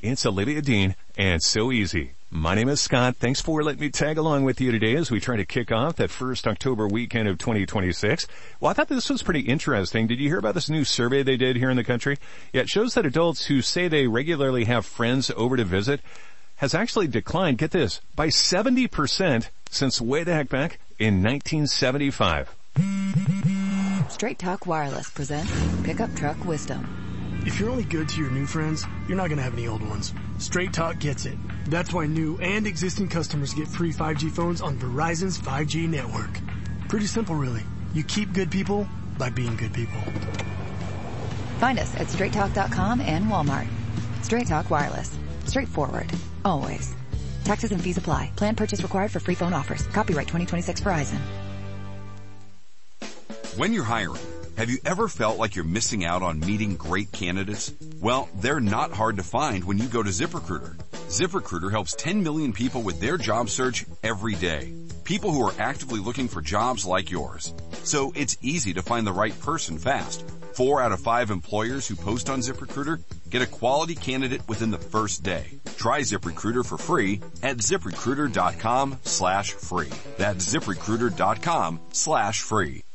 It's Olivia Dean, and so easy. My name is Scott. Thanks for letting me tag along with you today as we try to kick off that first October weekend of 2026. Well, I thought this was pretty interesting. Did you hear about this new survey they did here in the country? Yeah, it shows that adults who say they regularly have friends over to visit has actually declined, get this, by 70% since way the heck back in 1975. Straight Talk Wireless presents Pickup Truck Wisdom. If you're only good to your new friends, you're not going to have any old ones. Straight Talk gets it. That's why new and existing customers get free 5G phones on Verizon's 5G network. Pretty simple, really. You keep good people by being good people. Find us at straighttalk.com and Walmart. Straight Talk Wireless. Straightforward. Always. Taxes and fees apply. Plan purchase required for free phone offers. Copyright 2026 Verizon. When you're hiring, have you ever felt like you're missing out on meeting great candidates? Well, they're not hard to find when you go to ZipRecruiter. ZipRecruiter helps 10 million people with their job search every day. People who are actively looking for jobs like yours. So it's easy to find the right person fast. 4 out of 5 employers who post on ZipRecruiter get a quality candidate within the first day. Try ZipRecruiter for free at ZipRecruiter.com/free. That's ZipRecruiter.com/free.